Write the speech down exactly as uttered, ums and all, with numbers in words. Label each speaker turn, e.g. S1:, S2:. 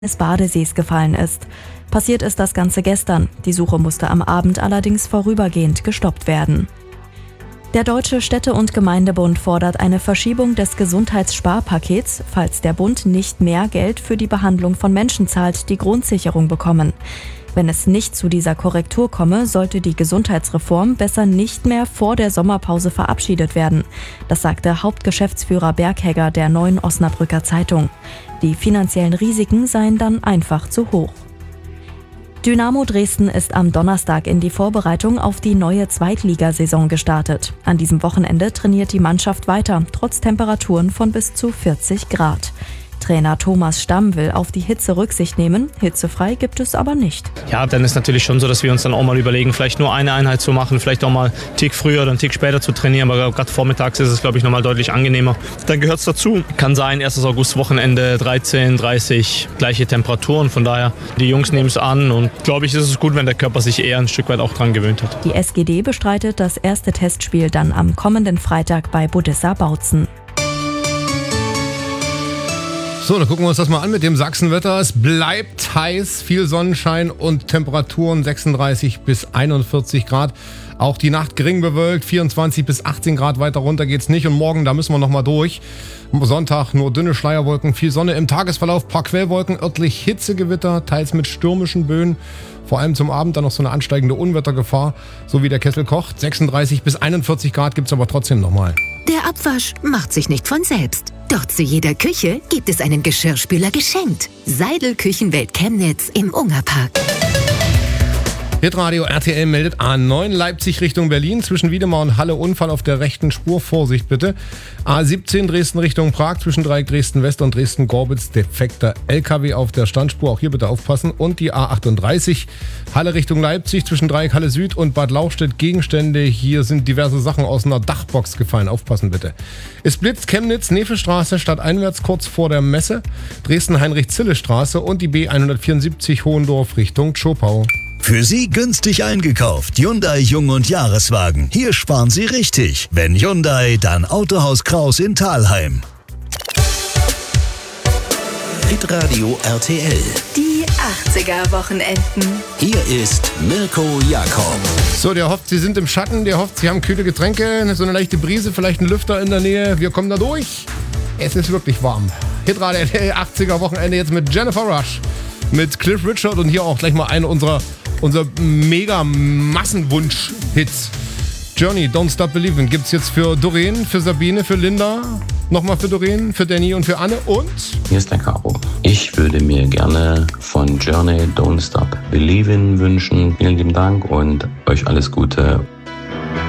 S1: des Badesees gefallen ist. Passiert ist das Ganze gestern. Die Suche musste am Abend allerdings vorübergehend gestoppt werden. Der Deutsche Städte- und Gemeindebund fordert eine Verschiebung des Gesundheitssparpakets, falls der Bund nicht mehr Geld für die Behandlung von Menschen zahlt, die Grundsicherung bekommen. Wenn es nicht zu dieser Korrektur komme, sollte die Gesundheitsreform besser nicht mehr vor der Sommerpause verabschiedet werden. Das sagte Hauptgeschäftsführer Berghegger der Neuen Osnabrücker Zeitung. Die finanziellen Risiken seien dann einfach zu hoch. Dynamo Dresden ist am Donnerstag in die Vorbereitung auf die neue Zweitligasaison gestartet. An diesem Wochenende trainiert die Mannschaft weiter, trotz Temperaturen von bis zu vierzig Grad. Trainer Thomas Stamm will auf die Hitze Rücksicht nehmen, hitzefrei gibt es aber nicht.
S2: Ja, dann ist natürlich schon so, dass wir uns dann auch mal überlegen, vielleicht nur eine Einheit zu machen, vielleicht auch mal einen Tick früher oder einen Tick später zu trainieren, aber gerade vormittags ist es, glaube ich, nochmal deutlich angenehmer. Dann gehört es dazu. Kann sein, erstes August-Wochenende, dreizehn, dreißig, gleiche Temperaturen, von daher, die Jungs nehmen es an und glaube ich, ist es gut, wenn der Körper sich eher ein Stück weit auch dran gewöhnt hat.
S1: Die S G D bestreitet das erste Testspiel dann am kommenden Freitag bei Budissa Bautzen.
S3: So, dann gucken wir uns das mal an mit dem Sachsenwetter. Es bleibt heiß, viel Sonnenschein und Temperaturen sechsunddreißig bis einundvierzig Grad. Auch die Nacht gering bewölkt, vierundzwanzig bis achtzehn Grad, weiter runter geht's nicht. Und morgen, da müssen wir nochmal durch. Sonntag nur dünne Schleierwolken, viel Sonne im Tagesverlauf, paar Quellwolken, örtlich Hitzegewitter, teils mit stürmischen Böen. Vor allem zum Abend dann noch so eine ansteigende Unwettergefahr, so wie der Kessel kocht. sechsunddreißig bis einundvierzig Grad gibt's aber trotzdem nochmal.
S4: Der Abwasch macht sich nicht von selbst. Doch zu jeder Küche gibt es einen Geschirrspüler geschenkt. Seidel Küchenwelt Chemnitz im Ungerpark.
S3: Hitradio R T L meldet A neun Leipzig Richtung Berlin. Zwischen Wiedemar und Halle Unfall auf der rechten Spur. Vorsicht bitte. A siebzehn Dresden Richtung Prag. Zwischen Dreieck Dresden West und Dresden Gorbitz. Defekter L K W auf der Standspur. Auch hier bitte aufpassen. Und die A achtunddreißig Halle Richtung Leipzig. Zwischen Dreieck Halle Süd und Bad Lauchstädt Gegenstände. Hier sind diverse Sachen aus einer Dachbox gefallen. Aufpassen bitte. Es blitzt Chemnitz, Nefelstraße stadteinwärts kurz vor der Messe. Dresden Heinrich-Zille-Straße und die B hundertvierundsiebzig Hohendorf Richtung Zschopau.
S5: Für Sie günstig eingekauft. Hyundai Jung- und Jahreswagen. Hier sparen Sie richtig. Wenn Hyundai, dann Autohaus Kraus in Thalheim. Hitradio R T L.
S4: Die achtziger-Wochenenden.
S5: Hier ist Mirko Jakob.
S3: So, der hofft, Sie sind im Schatten, der hofft, Sie haben kühle Getränke, so eine leichte Brise, vielleicht ein Lüfter in der Nähe. Wir kommen da durch. Es ist wirklich warm. Hitradio R T L achtziger-Wochenende jetzt mit Jennifer Rush, mit Cliff Richard und hier auch gleich mal eine unserer unser mega Massenwunsch-Hits. Journey, Don't Stop Believin' gibt's jetzt für Doreen, für Sabine, für Linda, nochmal für Doreen, für Danny und für Anne und...
S6: Hier ist der Caro. Ich würde mir gerne von Journey Don't Stop Believin' wünschen. Vielen lieben Dank und euch alles Gute.